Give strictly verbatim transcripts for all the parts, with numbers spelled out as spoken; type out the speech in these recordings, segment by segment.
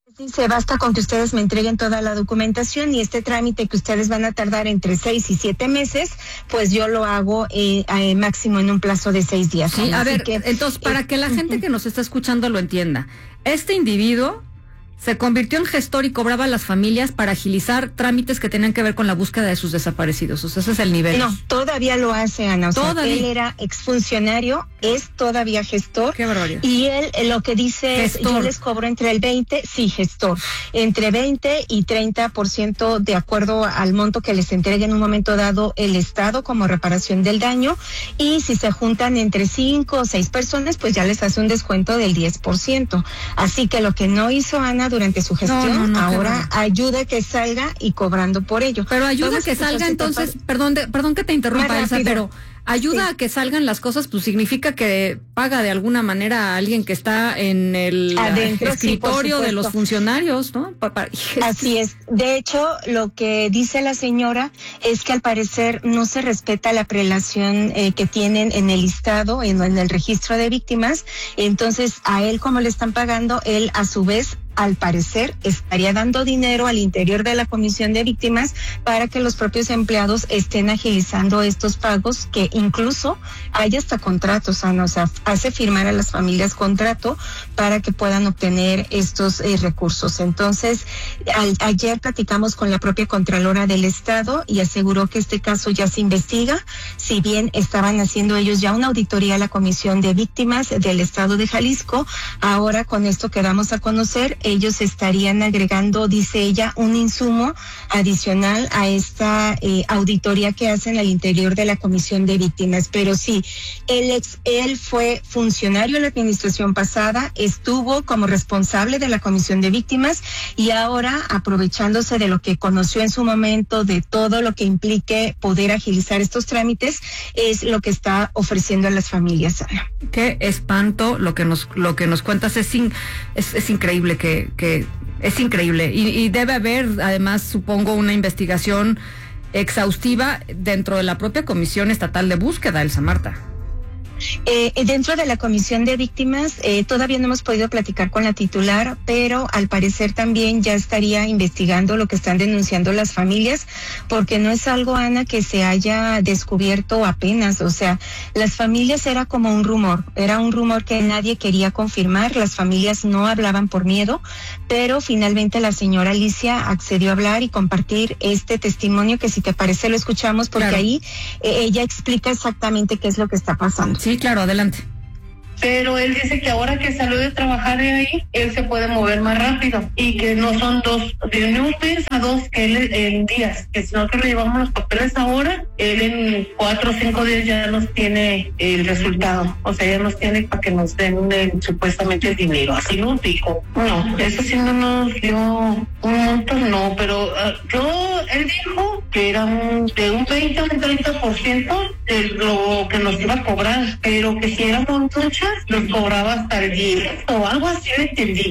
Dice, basta con que ustedes me entreguen toda la documentación y este trámite que ustedes van a tardar entre seis y siete meses, pues yo lo hago eh, eh, máximo en un plazo de seis días. Sí, a Así ver, que, entonces, para eh, que la gente que nos está escuchando lo entienda, este individuo se convirtió en gestor y cobraba a las familias para agilizar trámites que tenían que ver con la búsqueda de sus desaparecidos. O sea, ese es el nivel. No, todavía lo hace, Ana. O ¿Todavía? sea, él era exfuncionario, es todavía gestor. Qué barbaridad. Y él eh, lo que dice Gestor. es, yo les cobro entre el veinte, sí, gestor, entre veinte y treinta por ciento de acuerdo al monto que les entregue en un momento dado el Estado como reparación del daño. Y si se juntan entre cinco o seis personas, pues ya les hace un descuento del diez por ciento. Así que lo que no hizo Ana durante su gestión, No, no, no, ahora ayuda a que salga y cobrando por ello. Pero ayuda Vamos a que escuchar salga si te entonces, parece. perdón, de, perdón que te interrumpa, Más Elsa, rápido. pero ayuda Sí. a que salgan las cosas, pues significa que paga de alguna manera a alguien que está en el Adentro, escritorio sí, por de los supuesto. funcionarios, ¿no? Pa- pa- Así es. De hecho, lo que dice la señora es que al parecer no se respeta la prelación eh, que tienen en el listado, en, en el registro de víctimas. Entonces, a él, como le están pagando, él a su vez, al parecer, estaría dando dinero al interior de la comisión de víctimas para que los propios empleados estén agilizando estos pagos, que incluso hay hasta contratos, Ana, o sea, hace firmar a las familias contrato para que puedan obtener estos eh, recursos. Entonces, al, ayer platicamos con la propia Contralora del Estado y aseguró que este caso ya se investiga, si bien estaban haciendo ellos ya una auditoría a la Comisión de Víctimas del Estado de Jalisco, ahora con esto que damos a conocer, ellos estarían agregando, dice ella, un insumo adicional a esta eh, auditoría que hacen al interior de la Comisión de Víctimas. Pero sí, él, ex, él fue funcionario en la administración pasada, estuvo como responsable de la Comisión de Víctimas y ahora, aprovechándose de lo que conoció en su momento, de todo lo que implique poder agilizar estos trámites, es lo que está ofreciendo a las familias, Ana. Qué espanto lo que nos lo que nos cuentas, es in, es, es increíble que que es increíble y, y debe haber además, supongo, una investigación exhaustiva dentro de la propia Comisión Estatal de Búsqueda, Elsa Marta. Eh, dentro de la Comisión de Víctimas, eh, todavía no hemos podido platicar con la titular, pero al parecer también ya estaría investigando lo que están denunciando las familias, porque no es algo, Ana, que se haya descubierto apenas. O sea, las familias era como un rumor, era un rumor que nadie quería confirmar, las familias no hablaban por miedo, pero finalmente la señora Alicia accedió a hablar y compartir este testimonio que, si te parece, lo escuchamos, porque Claro. ahí eh, ella explica exactamente qué es lo que está pasando. Sí, claro, adelante. Pero él dice que ahora que salió de trabajar de ahí, él se puede mover más rápido y que no son dos, de un mes a dos que él en días, que si nosotros le llevamos los papeles ahora, él en cuatro o cinco días ya nos tiene el resultado, o sea, ya nos tiene para que nos den el, supuestamente el dinero, así nos dijo. No, eso sí no nos dio un montón, no, pero uh, yo, él dijo que era un, de un veinte a un treinta por ciento de lo que nos iba a cobrar, pero que si éramos muchas, nos cobraba hasta el diez o algo así, le entendí.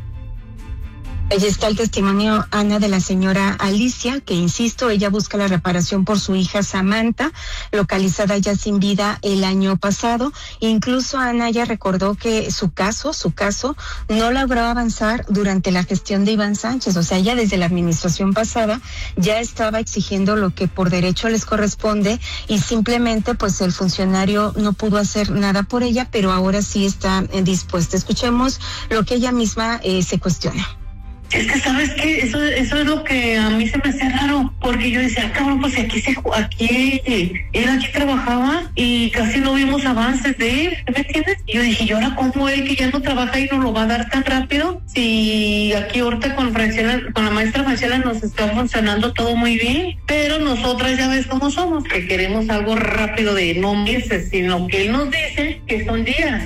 Ahí está el testimonio, Ana, de la señora Alicia, que, insisto, ella busca la reparación por su hija Samantha, localizada ya sin vida el año pasado. Incluso, Ana, ella recordó que su caso, su caso, no logró avanzar durante la gestión de Iván Sánchez. O sea, ella desde la administración pasada ya estaba exigiendo lo que por derecho les corresponde y simplemente, pues, el funcionario no pudo hacer nada por ella, pero ahora sí está eh, dispuesta. Escuchemos lo que ella misma eh, se cuestiona. Es que, ¿sabes qué? Eso, eso es lo que a mí se me hacía raro, porque yo decía, ah, cabrón, pues aquí se, aquí, él aquí trabajaba y casi no vimos avances de él, ¿me entiendes? Y yo dije, ¿y ahora cómo él que ya no trabaja y no lo va a dar tan rápido? Si aquí ahorita con Franciela, con la maestra Franciela nos está funcionando todo muy bien, pero nosotras ya ves cómo somos, que queremos algo rápido de no meses, sino que él nos dice que son días.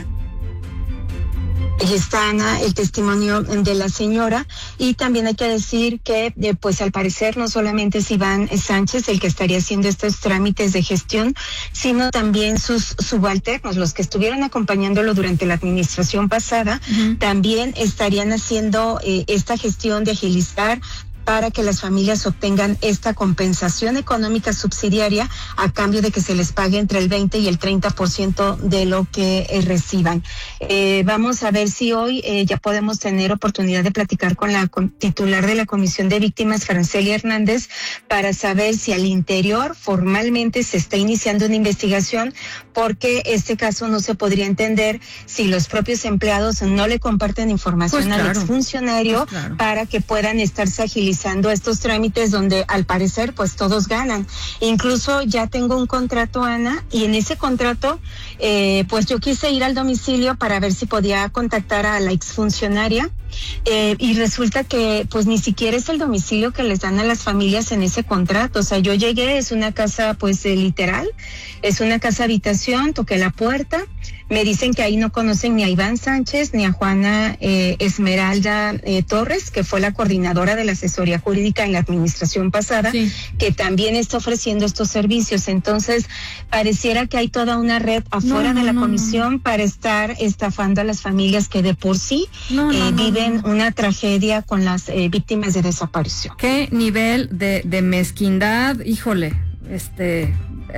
Ahí está, Ana, el testimonio de la señora, y también hay que decir que, eh, pues al parecer no solamente es Iván Sánchez el que estaría haciendo estos trámites de gestión, sino también sus subalternos, los que estuvieron acompañándolo durante la administración pasada, uh-huh. también estarían haciendo eh, esta gestión de agilizar para que las familias obtengan esta compensación económica subsidiaria a cambio de que se les pague entre el veinte y el treinta por ciento de lo que eh, reciban. Eh, vamos a ver si hoy eh, ya podemos tener oportunidad de platicar con la con, titular de la Comisión de Víctimas, Franceli Hernández, para saber si al interior formalmente se está iniciando una investigación, porque este caso no se podría entender si los propios empleados no le comparten información pues claro, al exfuncionario pues claro. para que puedan estarse agilizando estos trámites donde al parecer pues todos ganan. Incluso ya tengo un contrato, Ana, y en ese contrato eh, pues yo quise ir al domicilio para ver si podía contactar a la exfuncionaria. Eh, y resulta que pues ni siquiera es el domicilio que les dan a las familias en ese contrato. O sea, yo llegué, es una casa pues eh, literal, es una casa habitación, toqué la puerta, me dicen que ahí no conocen ni a Iván Sánchez ni a Juana eh, Esmeralda eh, Torres, que fue la coordinadora de la asesoría jurídica en la administración pasada, sí. que también está ofreciendo estos servicios. Entonces, pareciera que hay toda una red afuera no, no, de la no, comisión no. para estar estafando a las familias que de por sí no, eh, no, no, viven no. una tragedia con las eh, víctimas de desaparición. ¿Qué nivel de, de mezquindad? Híjole, este...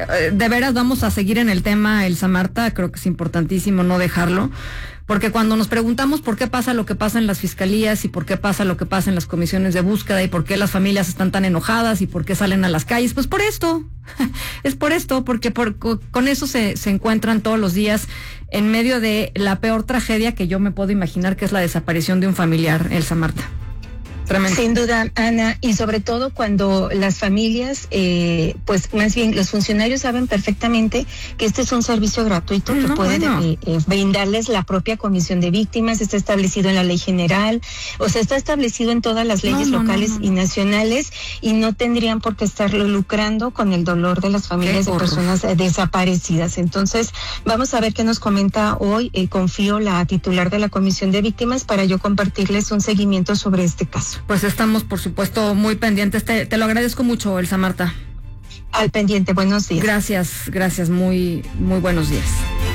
de veras vamos a seguir en el tema, Elsa Marta, creo que es importantísimo no dejarlo, porque cuando nos preguntamos por qué pasa lo que pasa en las fiscalías y por qué pasa lo que pasa en las comisiones de búsqueda y por qué las familias están tan enojadas y por qué salen a las calles, pues por esto, es por esto, porque por, con eso se, se encuentran todos los días en medio de la peor tragedia que yo me puedo imaginar, que es la desaparición de un familiar, Elsa Marta. Tremendo. Sin duda, Ana, y sobre todo cuando las familias, eh, pues más bien los funcionarios saben perfectamente que este es un servicio gratuito no, que puede bueno. eh, eh, brindarles la propia Comisión de Víctimas, está establecido en la ley general, o sea, está establecido en todas las leyes no, no, locales no, no, no. y nacionales, y no tendrían por qué estarlo lucrando con el dolor de las familias de personas eh, desaparecidas. Entonces, vamos a ver qué nos comenta hoy, eh, confío la titular de la Comisión de Víctimas para yo compartirles un seguimiento sobre este caso. Pues estamos, por supuesto, muy pendientes. Te, te lo agradezco mucho, Elsa Marta. Al pendiente, buenos días. Gracias, gracias, muy, muy buenos días.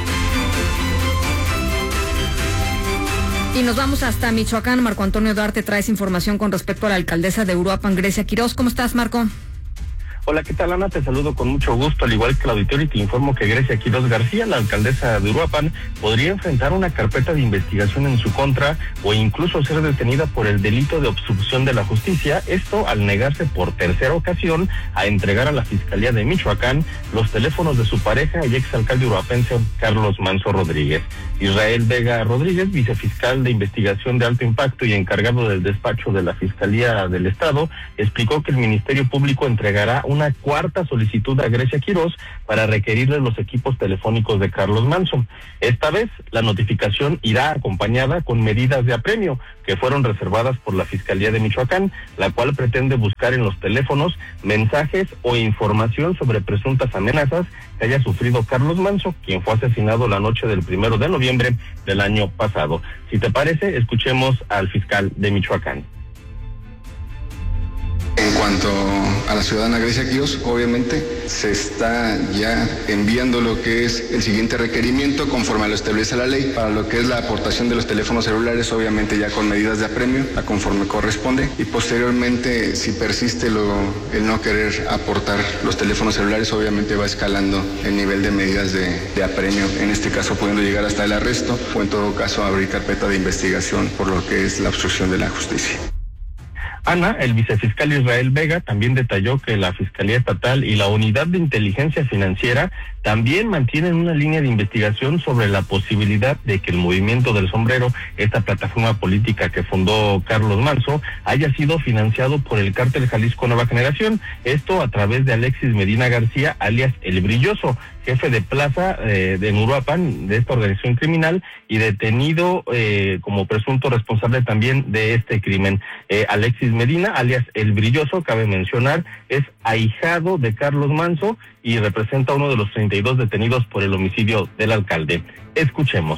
Y nos vamos hasta Michoacán. Marco Antonio Duarte, traes información con respecto a la alcaldesa de Uruapan, Grecia Quiroz. ¿Cómo estás, Marco? Hola, ¿qué tal, Ana? Te saludo con mucho gusto, al igual que el auditorio, y te informo que Grecia Quiroz García, la alcaldesa de Uruapan, podría enfrentar una carpeta de investigación en su contra o incluso ser detenida por el delito de obstrucción de la justicia, esto al negarse por tercera ocasión a entregar a la Fiscalía de Michoacán los teléfonos de su pareja y exalcalde uruapense Carlos Manso Rodríguez. Israel Vega Rodríguez, vicefiscal de investigación de alto impacto y encargado del despacho de la Fiscalía del Estado, explicó que el Ministerio Público entregará una cuarta solicitud a Grecia Quiroz para requerirle los equipos telefónicos de Carlos Manso. Esta vez, la notificación irá acompañada con medidas de apremio que fueron reservadas por la Fiscalía de Michoacán, la cual pretende buscar en los teléfonos mensajes o información sobre presuntas amenazas que haya sufrido Carlos Manso, quien fue asesinado la noche del primero de noviembre del año pasado. Si te parece, escuchemos al fiscal de Michoacán. En cuanto a la ciudadana Grecia Quiroz, obviamente se está ya enviando lo que es el siguiente requerimiento conforme lo establece la ley para lo que es la aportación de los teléfonos celulares, obviamente ya con medidas de apremio, a conforme corresponde, y posteriormente si persiste lo, el no querer aportar los teléfonos celulares, obviamente va escalando el nivel de medidas de, de apremio, en este caso pudiendo llegar hasta el arresto o en todo caso abrir carpeta de investigación por lo que es la obstrucción de la justicia. Ana, el vicefiscal Israel Vega, también detalló que la Fiscalía Estatal y la Unidad de Inteligencia Financiera también mantienen una línea de investigación sobre la posibilidad de que el Movimiento del Sombrero, esta plataforma política que fundó Carlos Manso, haya sido financiado por el Cártel Jalisco Nueva Generación, esto a través de Alexis Medina García, alias El Brilloso, jefe de plaza eh, de Uruapan, de esta organización criminal, y detenido eh, como presunto responsable también de este crimen. Eh, Alexis Medina, alias El Brilloso, cabe mencionar, es ahijado de Carlos Manso y representa uno de los treinta y dos detenidos por el homicidio del alcalde. Escuchemos.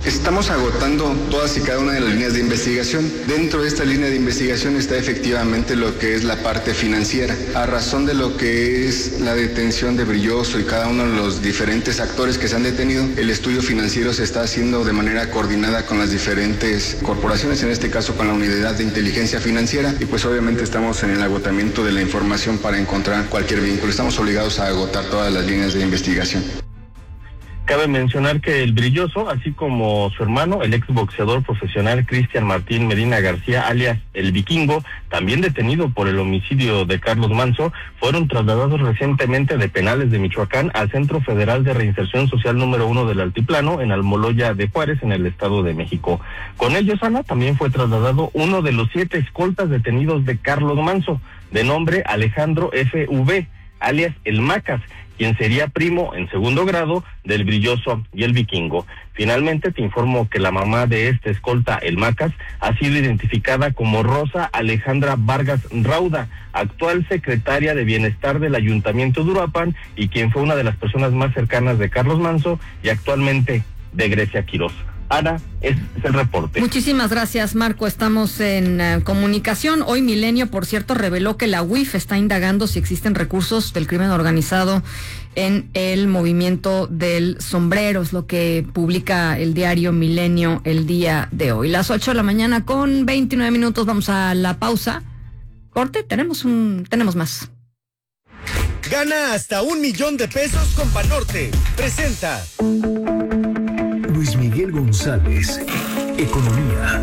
Estamos agotando todas y cada una de las líneas de investigación. Dentro de esta línea de investigación está efectivamente lo que es la parte financiera. A razón de lo que es la detención de Brilloso y cada uno de los diferentes actores que se han detenido, el estudio financiero se está haciendo de manera coordinada con las diferentes corporaciones, en este caso con la Unidad de Inteligencia Financiera, y pues obviamente estamos en el agotamiento de la información para encontrar cualquier vínculo. Estamos obligados a agotar todas las líneas de investigación. Cabe mencionar que el Brilloso, así como su hermano, el exboxeador profesional Cristian Martín Medina García, alias El Vikingo, también detenido por el homicidio de Carlos Manso, fueron trasladados recientemente de penales de Michoacán al Centro Federal de Reinserción Social número uno del Altiplano, en Almoloya de Juárez, en el Estado de México. Con ellos, Ana, también fue trasladado uno de los siete escoltas detenidos de Carlos Manso, de nombre Alejandro F V, alias El Macas, quien sería primo en segundo grado del Brilloso y el Vikingo. Finalmente te informo que la mamá de este escolta, El Macas, ha sido identificada como Rosa Alejandra Vargas Rauda, actual secretaria de Bienestar del Ayuntamiento de Uruapan y quien fue una de las personas más cercanas de Carlos Manso y actualmente de Grecia Quirós. Ana, ese es el reporte. Muchísimas gracias, Marco. Estamos en uh, comunicación. Hoy Milenio, por cierto, reveló que la U I F está indagando si existen recursos del crimen organizado en el movimiento del sombrero. Es lo que publica el diario Milenio el día de hoy. Las ocho de la mañana con veintinueve minutos. Vamos a la pausa. Corte, tenemos un, tenemos más. Gana hasta un millón de pesos con Banorte. Presenta Luis Miguel González, Economía.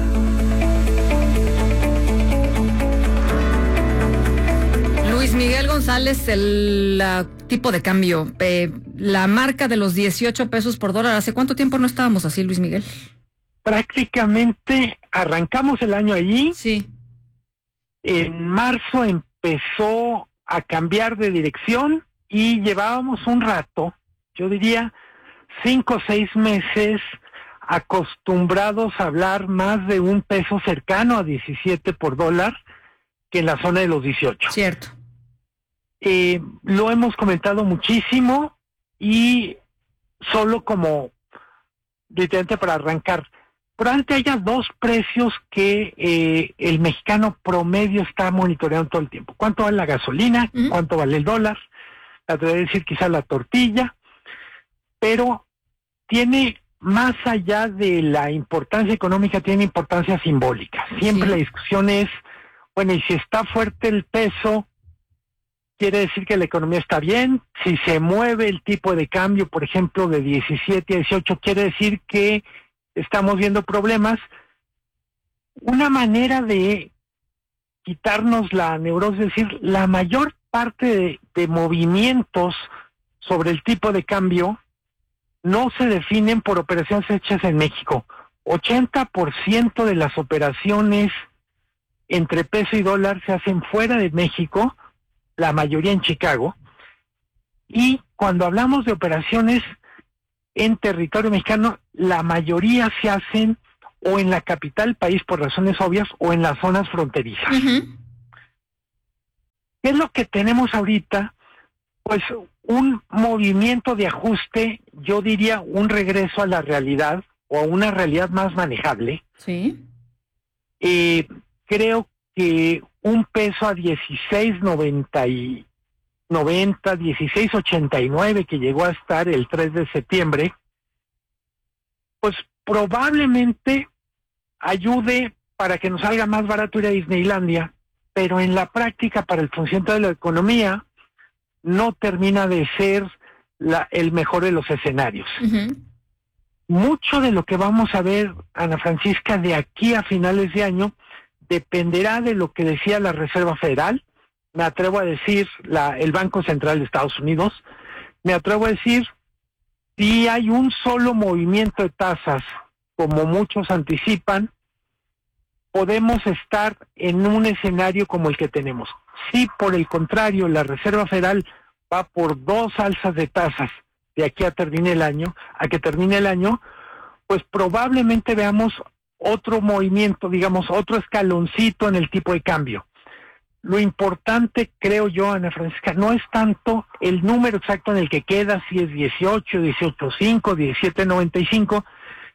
Luis Miguel González, el uh, tipo de cambio, eh, la marca de los dieciocho pesos por dólar. ¿Hace cuánto tiempo no estábamos así, Luis Miguel? Prácticamente arrancamos el año allí. Sí. En marzo empezó a cambiar de dirección y llevábamos un rato, yo diría cinco o seis meses, acostumbrados a hablar más de un peso cercano a diecisiete por dólar que en la zona de los dieciocho. Cierto. Eh, lo hemos comentado muchísimo y solo como detente para arrancar. Probablemente haya dos precios que eh, el mexicano promedio está monitoreando todo el tiempo. ¿Cuánto vale la gasolina? Uh-huh. ¿Cuánto vale el dólar? Me atrevería a decir quizá la tortilla, pero tiene, más allá de la importancia económica, tiene importancia simbólica. Siempre sí. La discusión es, bueno, y si está fuerte el peso, quiere decir que la economía está bien. Si se mueve el tipo de cambio, por ejemplo, de diecisiete a dieciocho, quiere decir que estamos viendo problemas. Una manera de quitarnos la neurosis, es decir, la mayor parte de, de movimientos sobre el tipo de cambio no se definen por operaciones hechas en México. ochenta por ciento de las operaciones entre peso y dólar se hacen fuera de México, la mayoría en Chicago, y cuando hablamos de operaciones en territorio mexicano, la mayoría se hacen o en la capital país por razones obvias o en las zonas fronterizas. Uh-huh. ¿Qué es lo que tenemos ahorita? Pues un movimiento de ajuste, yo diría un regreso a la realidad o a una realidad más manejable. Sí. Eh, creo que un peso a dieciséis noventa y noventa, dieciséis ochenta y nueve que llegó a estar el tres de septiembre, pues probablemente ayude para que nos salga más barato ir a Disneylandia, pero en la práctica para el funcionamiento de la economía no termina de ser la, el mejor de los escenarios. Uh-huh. Mucho de lo que vamos a ver, Ana Francisca, de aquí a finales de año dependerá de lo que decía la Reserva Federal, me atrevo a decir la, el Banco Central de Estados Unidos, me atrevo a decir si hay un solo movimiento de tasas, como muchos anticipan, podemos estar en un escenario como el que tenemos. Si por el contrario la Reserva Federal va por dos alzas de tasas de aquí a termine el año, a que termine el año, pues probablemente veamos otro movimiento, digamos, otro escaloncito en el tipo de cambio. Lo importante, creo yo, Ana Francisca, no es tanto el número exacto en el que queda, si es dieciocho, dieciocho cinco, diecisiete noventa y cinco,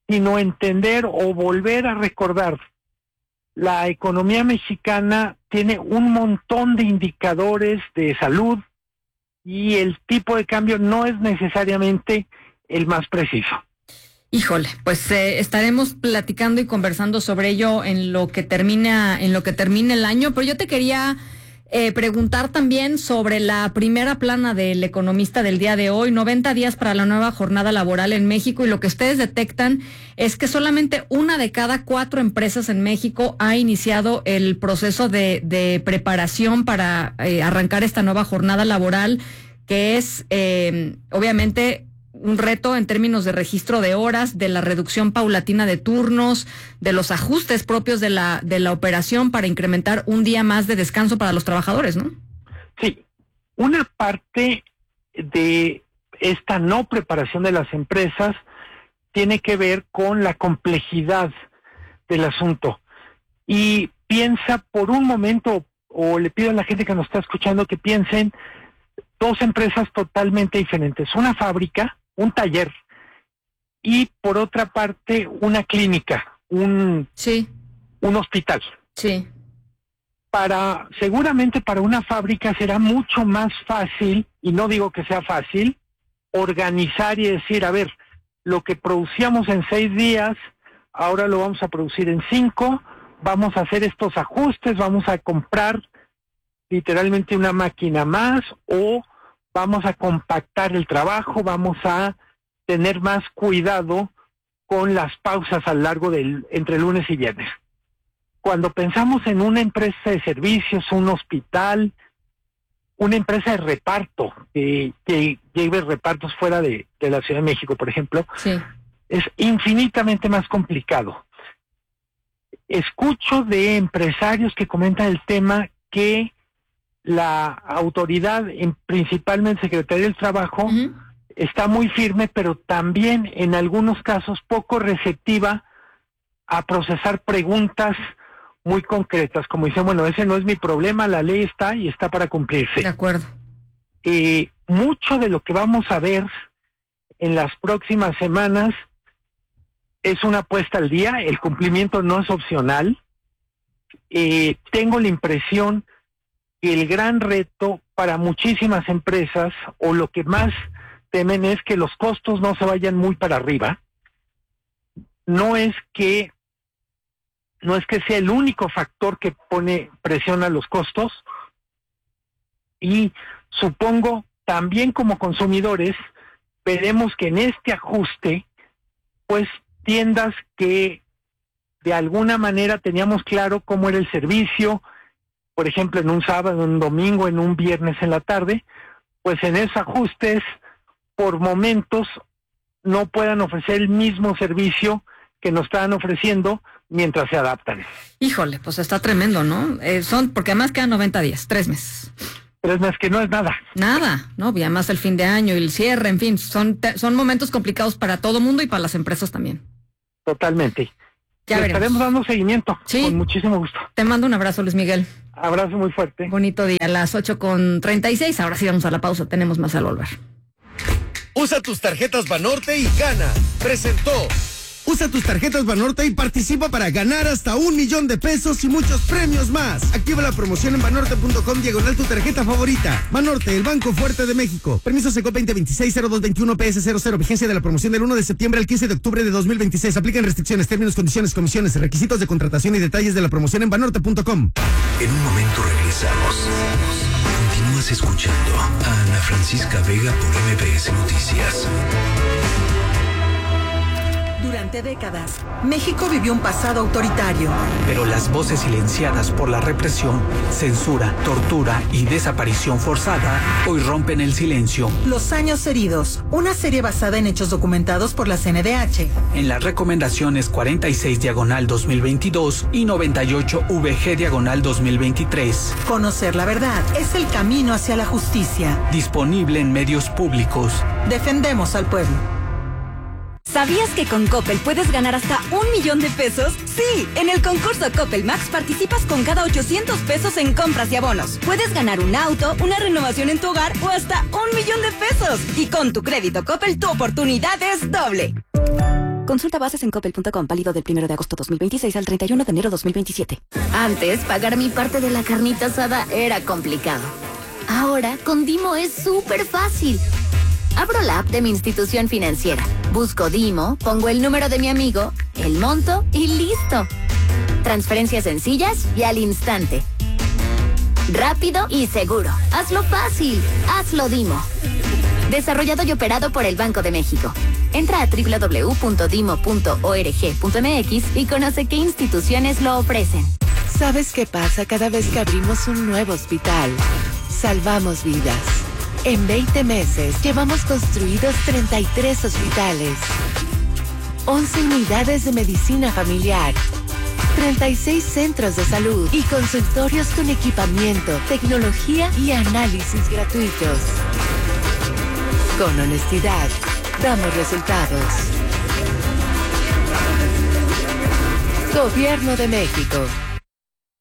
sino entender o volver a recordar. La economía mexicana tiene un montón de indicadores de salud y el tipo de cambio no es necesariamente el más preciso. Híjole, pues eh, estaremos platicando y conversando sobre ello en lo que termina, en lo que termine el año, pero yo te quería eh, preguntar también sobre la primera plana del Economista del día de hoy, noventa días para la nueva jornada laboral en México, y lo que ustedes detectan es que solamente una de cada cuatro empresas en México ha iniciado el proceso de, de preparación para eh, arrancar esta nueva jornada laboral, que es eh, obviamente un reto en términos de registro de horas, de la reducción paulatina de turnos, de los ajustes propios de la de la operación para incrementar un día más de descanso para los trabajadores, ¿no? Sí, una parte de esta no preparación de las empresas tiene que ver con la complejidad del asunto. Y piensa por un momento, o le pido a la gente que nos está escuchando que piensen dos empresas totalmente diferentes. Una fábrica, un taller, y por otra parte una clínica, un, sí. un hospital. Sí. Para, seguramente para una fábrica será mucho más fácil, y no digo que sea fácil, organizar y decir, a ver, lo que producíamos en seis días, ahora lo vamos a producir en cinco, vamos a hacer estos ajustes, vamos a comprar literalmente una máquina más, o vamos a compactar el trabajo, vamos a tener más cuidado con las pausas a lo largo del entre lunes y viernes. Cuando pensamos en una empresa de servicios, un hospital, una empresa de reparto, que, que lleve repartos fuera de, de la Ciudad de México, por ejemplo, sí. es infinitamente más complicado. Escucho de empresarios que comentan el tema que la autoridad, en, principalmente Secretaría del Trabajo, uh-huh. está muy firme, pero también en algunos casos poco receptiva a procesar preguntas muy concretas, como dicen, bueno, ese no es mi problema, la ley está y está para cumplirse. De acuerdo. Eh, mucho de lo que vamos a ver en las próximas semanas es una puesta al día, el cumplimiento no es opcional. Eh, tengo la impresión que el gran reto para muchísimas empresas, o lo que más temen, es que los costos no se vayan muy para arriba. No es que no es que sea el único factor que pone presión a los costos, y supongo también como consumidores veremos que en este ajuste, pues tiendas que de alguna manera teníamos claro cómo era el servicio, por ejemplo, en un sábado, en un domingo, en un viernes en la tarde, pues en esos ajustes, por momentos, no puedan ofrecer el mismo servicio que nos estaban ofreciendo mientras se adaptan. Híjole, pues está tremendo, ¿no? Eh, son, porque además quedan noventa días, tres meses. Tres meses que no es nada. Nada, ¿no? Y además el fin de año y el cierre, en fin, son, te, son momentos complicados para todo mundo y para las empresas también. Totalmente. Ya Le estaremos dando seguimiento, sí, con muchísimo gusto. Te mando un abrazo, Luis Miguel. Abrazo muy fuerte. Bonito día, a las ocho con treinta y seis. Ahora sí vamos a la pausa, tenemos más al volver. Usa tus tarjetas Banorte y gana. Presentó. Usa tus tarjetas Banorte y participa para ganar hasta un millón de pesos y muchos premios más. Activa la promoción en banorte punto com diagonal tu tarjeta favorita. Banorte, el Banco Fuerte de México. Permiso Secop veinte veintiséis cero dos veintiuno P S cero cero. Vigencia de la promoción del uno de septiembre al quince de octubre de dos mil veintiséis. Aplican restricciones, términos, condiciones, comisiones, requisitos de contratación y detalles de la promoción en banorte punto com. En un momento regresamos. Continúas escuchando a Ana Francisca Vega por M B S Noticias. Durante décadas, México vivió un pasado autoritario. Pero las voces silenciadas por la represión, censura, tortura y desaparición forzada hoy rompen el silencio. Los años heridos, una serie basada en hechos documentados por la C N D H. En las recomendaciones cuarenta y seis diagonal dos mil veintidós y noventa y ocho V G diagonal dos mil veintitrés. Conocer la verdad es el camino hacia la justicia. Disponible en medios públicos. Defendemos al pueblo. ¿Sabías que con Coppel puedes ganar hasta un millón de pesos? Sí, en el concurso Coppel Max participas con cada ochocientos pesos en compras y abonos. Puedes ganar un auto, una renovación en tu hogar o hasta un millón de pesos. Y con tu crédito Coppel tu oportunidad es doble. Consulta bases en coppel punto com, válido del primero de agosto dos mil veintiséis al treinta y uno de enero dos mil veintisiete. Antes, pagar mi parte de la carnita asada era complicado. Ahora, con Dimo es súper fácil. Abro la app de mi institución financiera, busco Dimo, pongo el número de mi amigo, el monto y listo. Transferencias sencillas y al instante. Rápido y seguro. Hazlo fácil. Hazlo Dimo. Desarrollado y operado por el Banco de México. Entra a doble u doble u doble u punto dimo punto org punto m x y conoce qué instituciones lo ofrecen. ¿Sabes qué pasa cada vez que abrimos un nuevo hospital? Salvamos vidas. En veinte meses llevamos construidos treinta y tres hospitales, once unidades de medicina familiar, treinta y seis centros de salud y consultorios con equipamiento, tecnología y análisis gratuitos. Con honestidad, damos resultados. Gobierno de México.